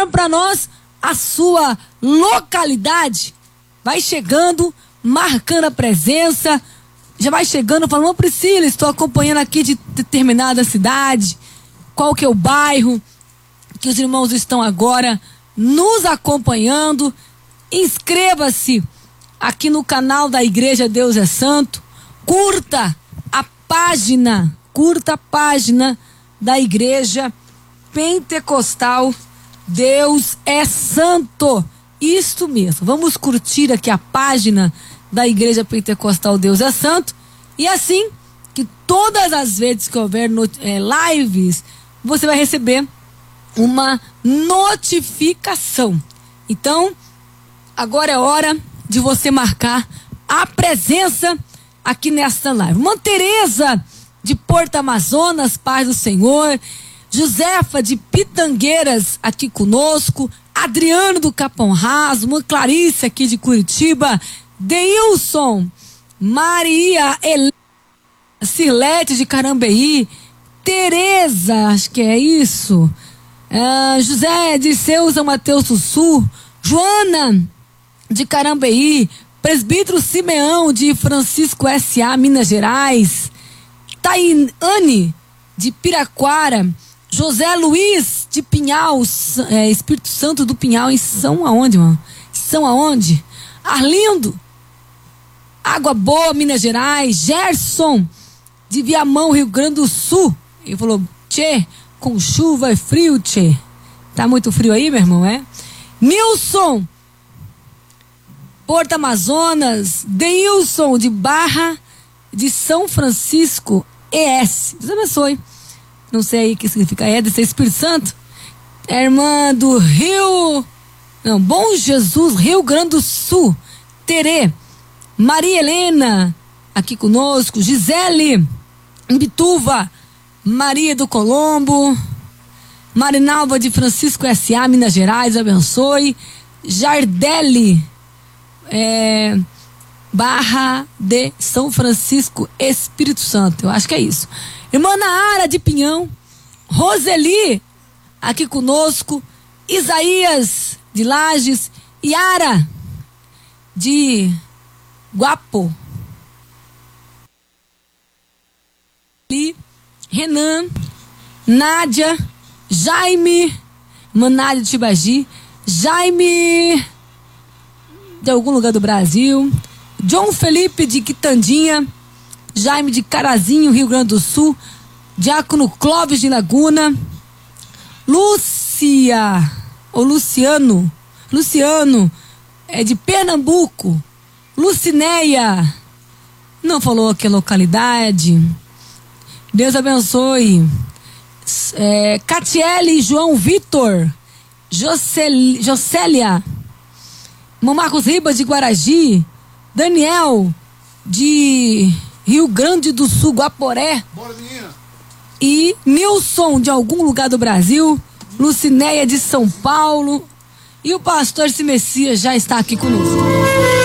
mandar para nós a sua localidade. Vai chegando, marcando a presença. Já vai chegando, falando: ô Priscila, estou acompanhando aqui de determinada cidade. Qual que é o bairro que os irmãos estão agora nos acompanhando? Inscreva-se aqui no canal da Igreja Deus é Santo. Curta a página da Igreja Pentecostal Deus é Santo. Isto mesmo. Vamos curtir aqui a página da Igreja Pentecostal Deus é Santo. E assim que todas as vezes que houver lives, você vai receber uma notificação. Então, agora é hora de você marcar a presença aqui nesta live. Irmã Tereza de Porto Amazonas, paz do Senhor. Josefa de Pitangueiras aqui conosco. Adriano do Capão Raso. Irmã Clarice aqui de Curitiba. Deilson, Maria Cirlete de Carambeí. Tereza, acho que é isso. José de Seuza Mateus do Sul. Joana de Carambeí. Presbítero Simeão de Francisco S.A. Minas Gerais. Taiane de Piraquara. José Luiz de Pinhal, Espírito Santo do Pinhal, em São aonde, mano? São aonde? Arlindo, Água Boa, Minas Gerais. Gerson de Viamão, Rio Grande do Sul. Ele falou: tchê, com chuva e frio, tchê. Tá muito frio aí, meu irmão, é? Nilson, Porto Amazonas. Deilson de Barra de São Francisco, ES. Deus abençoe. Não sei o que significa deve ser Espírito Santo. É irmã do Bom Jesus, Rio Grande do Sul. Terê, Maria Helena, aqui conosco. Gisele, Imbituva, Maria do Colombo. Marinalva de Francisco S.A., Minas Gerais, abençoe. Jardele, Barra de São Francisco, Espírito Santo. Eu acho que é isso. Irmã Naara de Pinhão. Roseli, aqui conosco. Isaías de Lages. Yara de Guapo. Renan, Nádia, Jaime, irmã Nádia de Tibagi. Jaime de algum lugar do Brasil. John Felipe de Quitandinha. Jaime de Carazinho, Rio Grande do Sul. Diácono Clóvis de Laguna. Luciano é de Pernambuco. Lucinéia, não falou aqui a localidade. Deus abençoe. Catiele João Vitor. Jocélia, Marcos Ribas de Guaragi. Daniel de Rio Grande do Sul, Guaporé. Bora, menina. E Nilson de algum lugar do Brasil. Lucinéia de São Paulo. E o pastor Messias já está aqui conosco.